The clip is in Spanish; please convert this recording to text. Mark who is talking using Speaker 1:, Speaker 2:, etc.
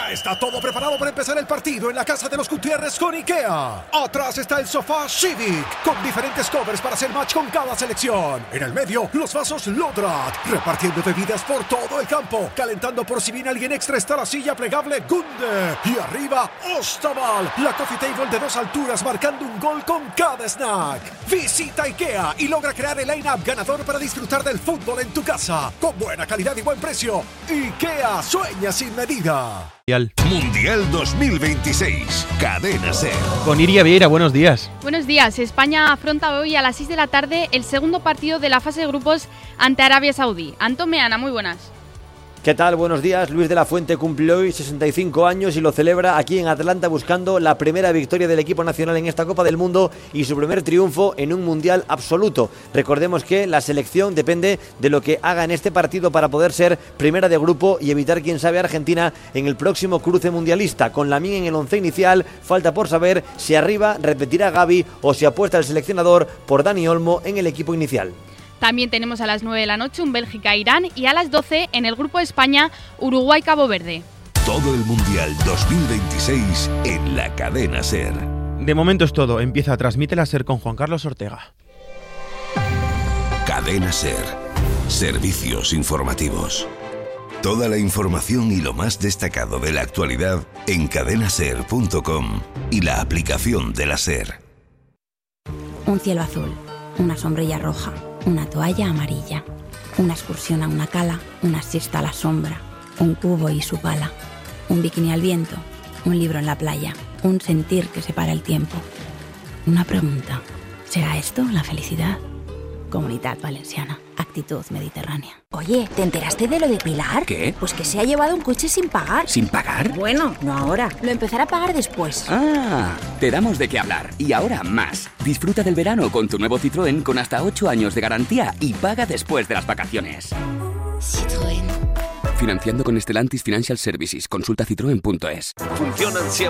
Speaker 1: Ya está todo preparado para empezar el partido en la casa de los Gutiérrez con IKEA. Atrás está el sofá Civic, con diferentes covers para hacer match con cada selección. En el medio, los vasos Lodrat, repartiendo bebidas por todo el campo. Calentando por si viene alguien extra está la silla plegable Gunde. Y arriba, Ostaval, la coffee table de 2 alturas marcando un gol con cada snack. Visita IKEA y logra crear el line-up ganador para disfrutar del fútbol en tu casa. Con buena calidad y buen precio. IKEA, sueña sin medida.
Speaker 2: Mundial 2026, Cadena SER.
Speaker 3: Con Iria Vieira, buenos días.
Speaker 4: Buenos días. España afronta hoy a las 6 de la tarde el segundo partido de la fase de grupos ante Arabia Saudí. Antón Meana, muy buenas.
Speaker 5: ¿Qué tal? Buenos días. Luis de la Fuente cumplió hoy 65 años y lo celebra aquí en Atlanta buscando la primera victoria del equipo nacional en esta Copa del Mundo y su primer triunfo en un mundial absoluto. Recordemos que la selección depende de lo que haga en este partido para poder ser primera de grupo y evitar, quién sabe, a Argentina en el próximo cruce mundialista. Con Lamine en el once inicial, falta por saber si arriba repetirá Gavi o si apuesta el seleccionador por Dani Olmo en el equipo inicial.
Speaker 4: También tenemos a las 9 de la noche un Bélgica-Irán y a las 12 en el grupo de España, Uruguay-Cabo Verde.
Speaker 2: Todo el Mundial 2026 en la Cadena SER.
Speaker 3: De momento es todo. Empieza a Transmite la SER con Juan Carlos Ortega.
Speaker 2: Cadena SER. Servicios informativos. Toda la información y lo más destacado de la actualidad en cadenaser.com y la aplicación de la SER.
Speaker 6: Un cielo azul, una sombrilla roja, una toalla amarilla, una excursión a una cala, una siesta a la sombra, un cubo y su pala, un bikini al viento, un libro en la playa, un sentir que separa el tiempo. Una pregunta, ¿será esto la felicidad? Comunitat Valenciana, actitud mediterránea.
Speaker 7: Oye, ¿te enteraste de lo de Pilar?
Speaker 8: ¿Qué?
Speaker 7: Pues que se ha llevado un coche sin pagar.
Speaker 8: ¿Sin pagar?
Speaker 7: Bueno, no ahora. Lo empezará a pagar después.
Speaker 8: Ah, te damos de qué hablar. Y ahora más. Disfruta del verano con tu nuevo Citroën con hasta 8 años de garantía y paga después de las vacaciones.
Speaker 9: Citroën.
Speaker 8: Financiando con Stellantis Financial Services. Consulta citroen.es.
Speaker 2: Funcionan siempre.